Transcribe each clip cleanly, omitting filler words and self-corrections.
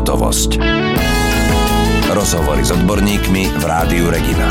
Hotovosť. Rozhovory s odborníkmi v Rádiu Regina.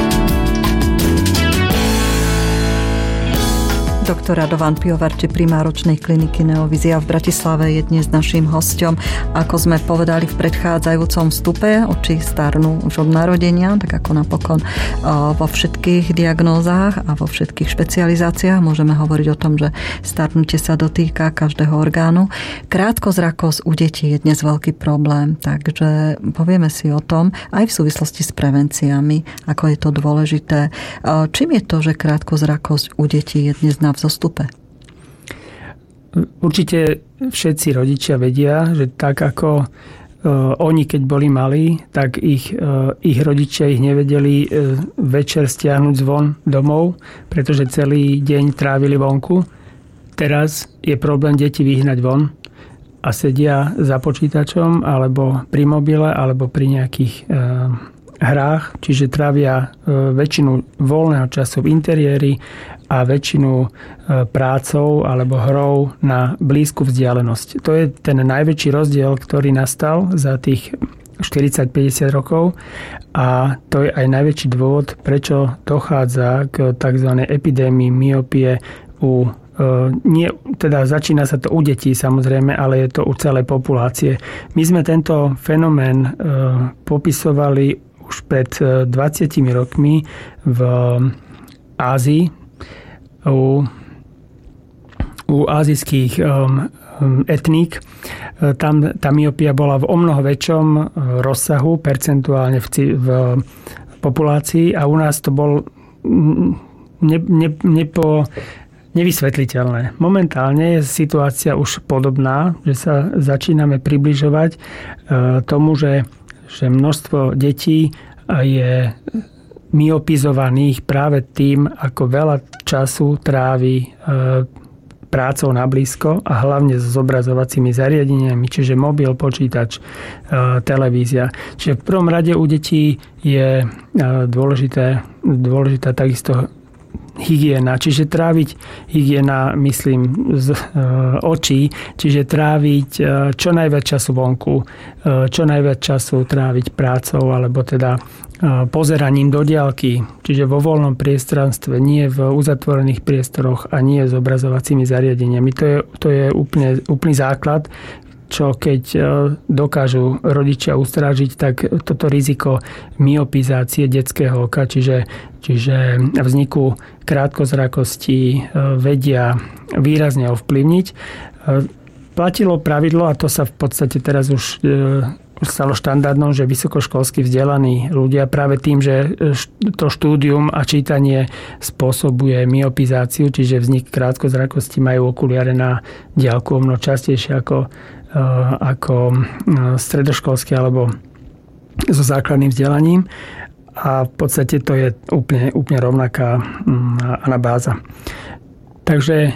Doktor Radovan Pivovarči, primár ročnej kliniky Neovizia v Bratislave, je dnes naším hosťom. Ako sme povedali v predchádzajúcom vstupe, oči starnú už od narodenia, tak ako napokon vo všetkých diagnózach a vo všetkých špecializáciách môžeme hovoriť o tom, že starnutie sa dotýka každého orgánu. Krátkozrakosť u detí je dnes veľký problém, takže povieme si o tom aj v súvislosti s prevenciami, ako je to dôležité. Čím je to, že krátkozrakosť u detí je dnes na vzostupe? Určite všetci rodičia vedia, že tak ako oni, keď boli malí, tak ich rodičia ich nevedeli večer stiahnuť zvon domov, pretože celý deň trávili vonku. Teraz je problém deti vyhnať von a sedia za počítačom alebo pri mobile alebo pri nejakých hrách, čiže trávia väčšinu voľného času v interiéri a väčšinu prácou alebo hrou na blízku vzdialenosť. To je ten najväčší rozdiel, ktorý nastal za tých 40-50 rokov a to je aj najväčší dôvod, prečo dochádza k tzv. Epidémii myopie teda začína sa to u detí samozrejme, ale je to u celej populácie. My sme tento fenomén popisovali už pred 20 rokmi v Ázii u ázijských etník. Tam tá myopia bola v omnoho väčšom rozsahu percentuálne v populácii a u nás to bol nevysvetliteľné. Momentálne je situácia už podobná, že sa začíname približovať tomu, že množstvo detí je myopizovaných práve tým, ako veľa času trávi prácou na blízko a hlavne s zobrazovacími zariadeniami, čiže mobil, počítač, televízia. Čiže v prvom rade u detí je dôležitá takisto hygiena, čiže tráviť hygiena, myslím, z očí, čiže tráviť čo najviac času vonku, čo najviac času tráviť prácou, alebo teda pozeraním do diaľky, čiže vo voľnom priestranstve, nie v uzatvorených priestoroch a nie s obrazovacími zariadeniami. To je úplný základ, čo keď dokážu rodičia ustrážiť, tak toto riziko myopizácie detského oka, čiže vzniku krátkozrakosti vedia výrazne ovplyvniť. Platilo pravidlo, a to sa v podstate teraz už stalo štandardom, že vysokoškolsky vzdelaní ľudia práve tým, že to štúdium a čítanie spôsobuje myopizáciu, čiže vznik krátkozrakosti, majú okuliare na diaľku omnoho častejšie ako stredoškolské alebo so základným vzdelaním. A v podstate to je úplne rovnaká anabáza. Takže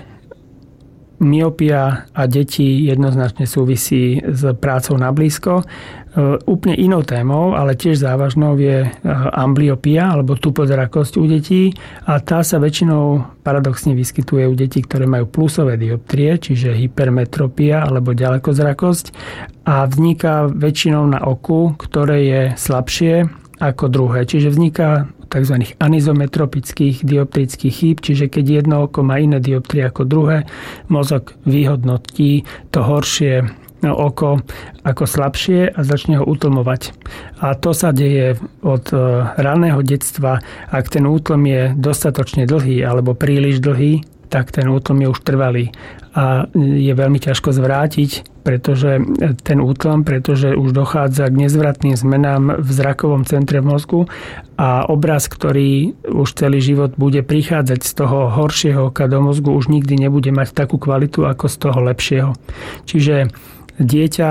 myopia a deti jednoznačne súvisí s prácou na blízko. Úplne inou témou, ale tiež závažnou je amblyopia alebo tupozrakosť u detí a tá sa väčšinou paradoxne vyskytuje u detí, ktoré majú plusové dioptrie, čiže hypermetropia alebo ďalekozrakosť a vzniká väčšinou na oku, ktoré je slabšie ako druhé. Čiže vzniká tzv. Anizometropických dioptrických chýb, čiže keď jedno oko má iné dioptrie ako druhé, mozog vyhodnotí to horšie oko ako slabšie a začne ho utlmovať. A to sa deje od raného detstva. Ak ten útlm je dostatočne dlhý alebo príliš dlhý, tak ten útlm je už trvalý. A je veľmi ťažko zvrátiť ten útlm, pretože už dochádza k nezvratným zmenám v zrakovom centre v mozgu a obraz, ktorý už celý život bude prichádzať z toho horšieho oka do mozgu, už nikdy nebude mať takú kvalitu ako z toho lepšieho. Čiže dieťa,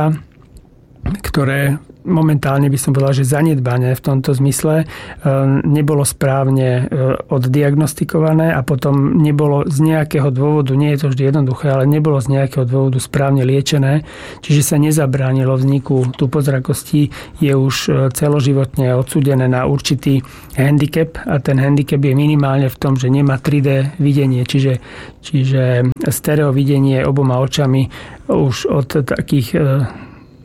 ktoré momentálne by som povedal, že zanedbané v tomto zmysle, nebolo správne oddiagnostikované a potom nebolo z nejakého dôvodu, nie je to vždy jednoduché, ale nebolo z nejakého dôvodu správne liečené, čiže sa nezabránilo vzniku tupozrakosti, je už celoživotne odsúdené na určitý handicap a ten handicap je minimálne v tom, že nemá 3D videnie, čiže stereo videnie oboma očami už od takých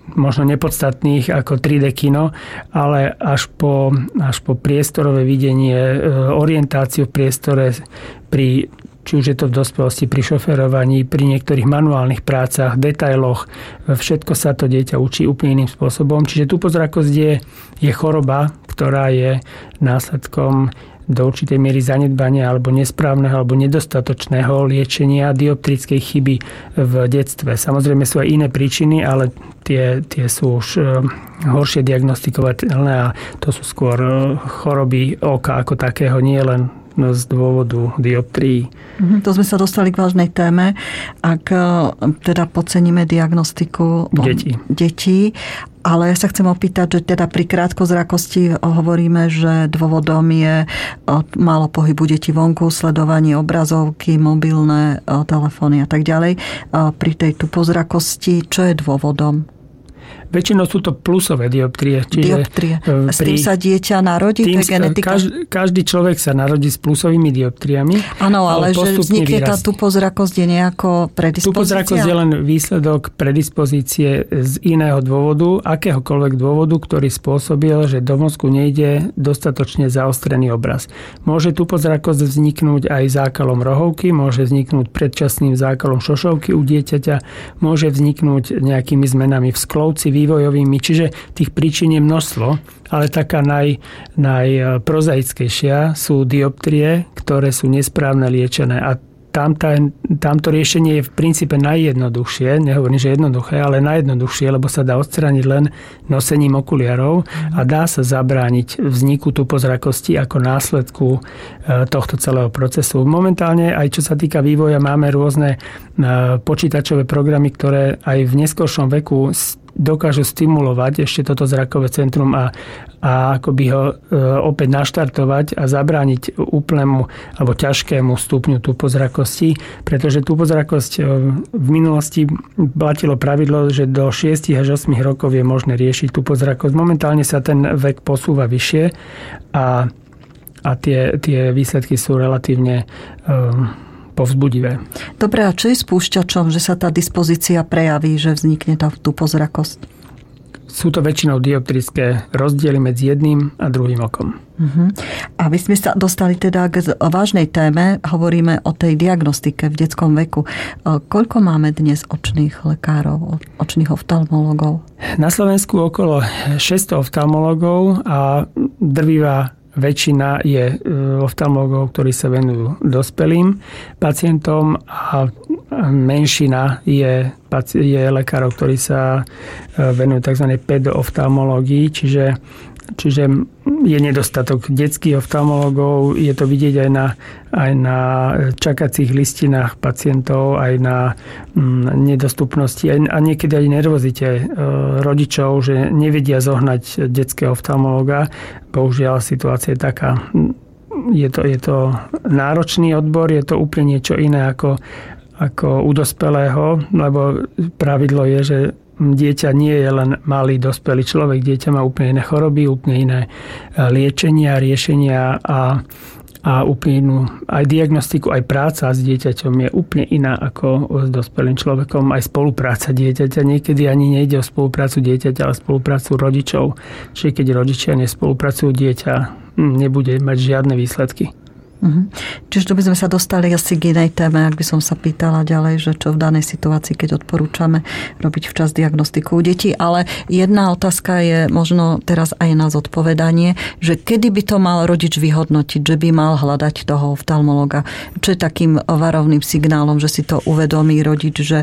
možno nepodstatných ako 3D kino, ale až po priestorové videnie, orientáciu v priestore či už je to v dospelosti, pri šoferovaní, pri niektorých manuálnych prácach, detailoch. Všetko sa to dieťa učí úplne iným spôsobom. Čiže tupozrakosť je choroba, ktorá je následkom do určitej miery zanedbania alebo nesprávneho alebo nedostatočného liečenia dioptrickej chyby v detstve. Samozrejme sú aj iné príčiny, ale tie sú už horšie diagnostikovateľné a to sú skôr choroby oka ako takého, nie len z dôvodu dioptrií. To sme sa dostali k vážnej téme. Ak teda podceníme diagnostiku detí, ale ja sa chcem opýtať, že teda pri krátkozrakosti hovoríme, že dôvodom je málo pohybu detí vonku, sledovanie obrazovky, mobilné telefóny a tak ďalej. Pri tej tupozrakosti, čo je dôvodom? Väčšinou sú to plusové dioptrie. S tým sa dieťa narodí? To je genetika? Každý človek sa narodí s plusovými dioptriami. Áno, ale že vznikne tá tupozrakosť je nejako predispozícia? Tupozrakosť je len výsledok predispozície z iného dôvodu, akéhokoľvek dôvodu, ktorý spôsobil, že do mozgu nejde dostatočne zaostrený obraz. Môže tupozrakosť vzniknúť aj zákalom rohovky, môže vzniknúť predčasným zákalom šošovky u dieťaťa, môže vzniknúť nejakými zmenami v sklovci, vývojovými, čiže tých príčin je množstvo, ale taká najprozaickejšia sú dioptrie, ktoré sú nesprávne liečené a tamto riešenie je v princípe najjednoduchšie, nehovorím, že jednoduché, ale najjednoduchšie, lebo sa dá odstrániť len nosením okuliarov a dá sa zabrániť vzniku tupozrakosti ako následku tohto celého procesu. Momentálne, aj čo sa týka vývoja, máme rôzne počítačové programy, ktoré aj v neskoršom veku dokážu stimulovať ešte toto zrakové centrum a akoby ho opäť naštartovať a zabrániť úplnému alebo ťažkému stupňu tupozrakosti, pretože tupozrakosť v minulosti platilo pravidlo, že do 6 až 8 rokov je možné riešiť tupozrakosť. Momentálne sa ten vek posúva vyššie a tie výsledky sú relatívne povzbudivé. Dobre, a čo je spúšťačom, že sa tá dispozícia prejaví, že vznikne tá tupozrakosť? Sú to väčšinou dioptrické rozdiely medzi jedným a druhým okom. A my sme sa dostali teda k vážnej téme. Hovoríme o tej diagnostike v detskom veku. Koľko máme dnes očných lekárov, očných oftalmologov? Na Slovensku okolo 600 oftalmologov a drvivá väčšina je oftalmologov, ktorí sa venujú dospelým pacientom a menšina je lekárov, ktorí sa venujú tzv. Pedooftalmológii, čiže je nedostatok detských oftalmologov, je to vidieť aj na čakacích listinách pacientov, aj na nedostupnosti a niekedy aj nervozite rodičov, že nevedia zohnať detského oftalmologa. Bohužiaľ situácia je taká. Je to náročný odbor, je to úplne niečo iné ako u dospelého, lebo pravidlo je, že dieťa nie je len malý dospelý človek. Dieťa má úplne iné choroby, úplne iné liečenia, riešenia a úplne inú aj diagnostiku, aj práca s dieťaťom je úplne iná ako s dospelým človekom. Aj spolupráca dieťaťa. Niekedy ani nejde o spoluprácu dieťaťa, ale spoluprácu rodičov. Čiže keď rodičia nespolupracujú, dieťa nebude mať žiadne výsledky. Čiže tu by sme sa dostali asi k inej téme, ak by som sa pýtala ďalej, že čo v danej situácii, keď odporúčame robiť včas diagnostiku u detí. Ale jedna otázka je možno teraz aj na zodpovedanie, že kedy by to mal rodič vyhodnotiť, že by mal hľadať toho oftalmologa. Čo je takým varovným signálom, že si to uvedomí rodič, že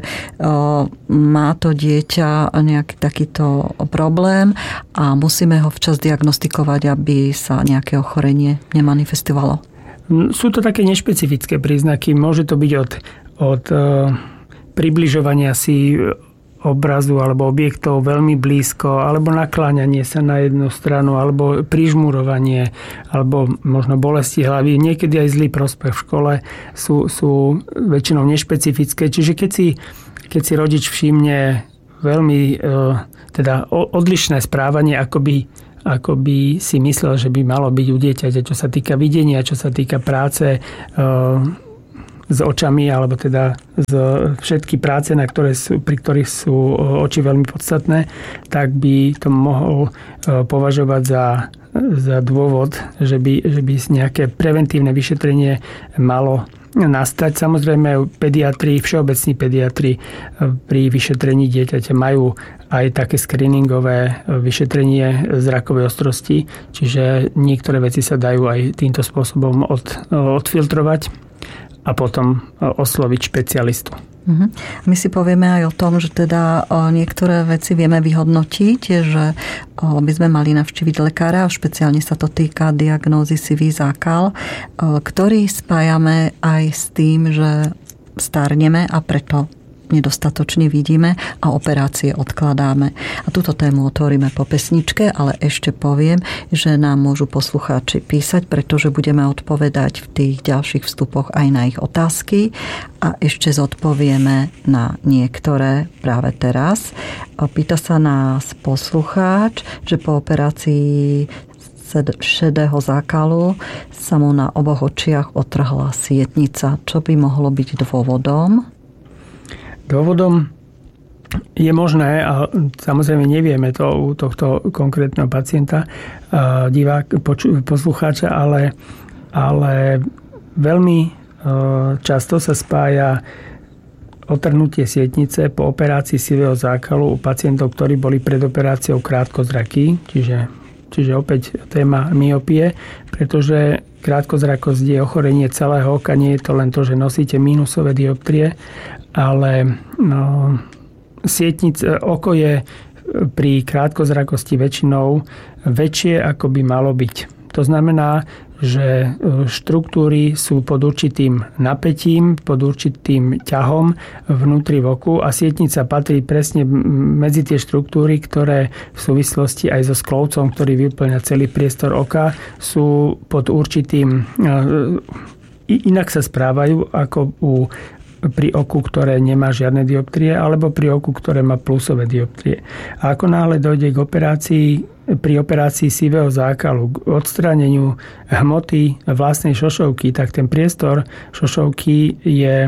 má to dieťa nejaký takýto problém a musíme ho včas diagnostikovať, aby sa nejaké ochorenie nemanifestovalo. Sú to také nešpecifické príznaky. Môže to byť od približovania si obrazu alebo objektov veľmi blízko, alebo nakláňanie sa na jednu stranu, alebo prižmurovanie, alebo možno bolesti hlavy. Niekedy aj zlý prospech v škole sú väčšinou nešpecifické. Čiže keď si rodič všimne veľmi teda odlišné správanie, ako by si myslel, že by malo byť u dieťaťa, čo sa týka videnia, čo sa týka práce s očami, alebo teda všetky práce, pri ktorých sú oči veľmi podstatné, tak by to mohol považovať za dôvod, že by nejaké preventívne vyšetrenie malo nastať. Samozrejme, všeobecní pediatri pri vyšetrení dieťaťa majú aj také screeningové vyšetrenie zrakovej ostrosti, čiže niektoré veci sa dajú aj týmto spôsobom odfiltrovať a potom osloviť špecialistu. My si povieme aj o tom, že teda niektoré veci vieme vyhodnotiť, že by sme mali navštíviť lekára, špeciálne sa to týka diagnózy sivý zákal, ktorý spájame aj s tým, že starneme a preto nedostatočne vidíme a operácie odkladáme. A túto tému otvoríme po pesničke, ale ešte poviem, že nám môžu poslucháči písať, pretože budeme odpovedať v tých ďalších vstupoch aj na ich otázky a ešte zodpovieme na niektoré práve teraz. Pýta sa nás poslucháč, že po operácii šedého zákalu sa mu na oboch očiach otrhla sietnica. Čo by mohlo byť dôvodom? Dôvodom je možné, a samozrejme nevieme to u tohto konkrétneho pacienta, poslucháča, ale veľmi často sa spája otrhnutie sietnice po operácii sivého zákalu u pacientov, ktorí boli pred operáciou krátkozrakí, čiže opäť téma myopie, pretože krátkozrakosť je ochorenie celého oka, nie je to len to, že nosíte mínusové dioptrie, ale oko je pri krátkozrakosti väčšinou väčšie, ako by malo byť. To znamená, že štruktúry sú pod určitým napätím, pod určitým ťahom vnútri v oku a sietnica patrí presne medzi tie štruktúry, ktoré v súvislosti aj so sklovcom, ktorý vyplňa celý priestor oka, sú pod určitým... Inak sa správajú ako pri oku, ktoré nemá žiadne dioptrie, alebo pri oku, ktoré má plusové dioptrie. A ako náhle dojde pri operácii sivého zákalu k odstráneniu hmoty vlastnej šošovky, tak ten priestor šošovky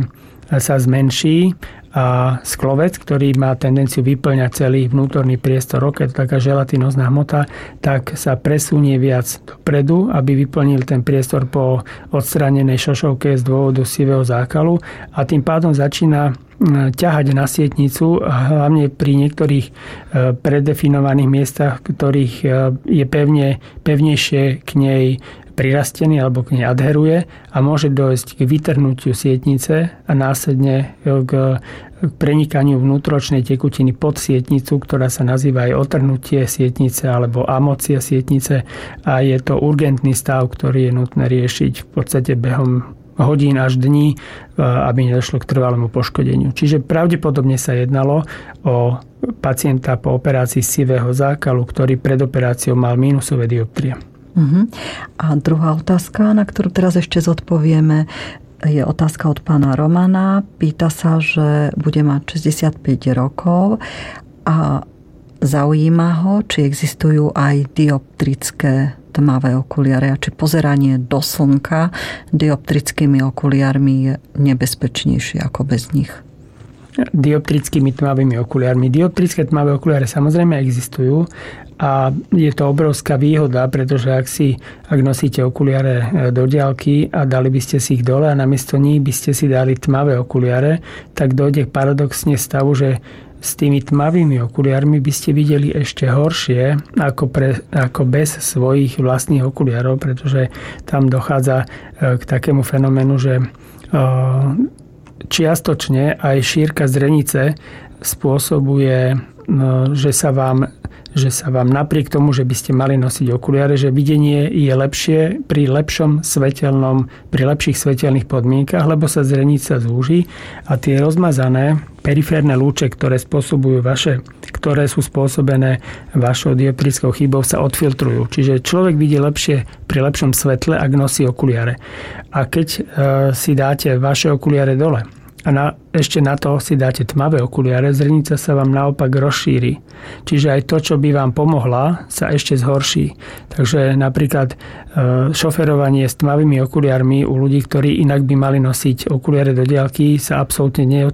sa zmenší a sklovec, ktorý má tendenciu vyplňať celý vnútorný priestor oka, je to taká želatinózna hmota, tak sa presunie viac dopredu, aby vyplnil ten priestor po odstránenej šošovke z dôvodu sivého zákalu a tým pádom začína ťahať na sietnicu, hlavne pri niektorých predefinovaných miestach, ktorých je pevnejšie k nej prirastený alebo k nej adheruje a môže dojsť k vytrhnutiu sietnice a následne k prenikaniu vnútročnej tekutiny pod sietnicu, ktorá sa nazýva aj otrhnutie sietnice alebo amocia sietnice a je to urgentný stav, ktorý je nutné riešiť v podstate behom hodín až dní, aby nedošlo k trvalému poškodeniu. Čiže pravdepodobne sa jednalo o pacienta po operácii sivého zákalu, ktorý pred operáciou mal mínusové dioptrie. A druhá otázka, na ktorú teraz ešte zodpovieme, je otázka od pána Romana. Pýta sa, že bude mať 65 rokov a zaujíma ho, či existujú aj dioptrické tmavé okuliare a či pozeranie do slnka dioptrickými okuliarmi je nebezpečnejšie ako bez nich. Dioptrickými tmavými okuliarmi. Dioptrické tmavé okuliare samozrejme existujú a je to obrovská výhoda, pretože ak nosíte okuliare do diaľky a dali by ste si ich dole a namiesto nich by ste si dali tmavé okuliare, tak dojde paradoxne stavu, že s tými tmavými okuliarmi by ste videli ešte horšie ako bez svojich vlastných okuliarov, pretože tam dochádza k takému fenoménu, že čiastočne aj šírka zrenice spôsobuje, že sa vám napriek tomu, že by ste mali nosiť okuliare, že videnie je lepšie pri lepších svetelných podmienkach, lebo sa zrenica zúži a tie rozmazané periférne lúče, ktoré sú spôsobené vašou dioptrickou chybou, sa odfiltrujú. Čiže človek vidí lepšie pri lepšom svetle, ak nosí okuliare. A keď si dáte vaše okuliare dole a ešte na to si dáte tmavé okuliare, zrenica sa vám naopak rozšíri. Čiže aj to, čo by vám pomohla, sa ešte zhorší. Takže napríklad šoferovanie s tmavými okuliarmi u ľudí, ktorí inak by mali nosiť okuliare do diaľky, sa absolútne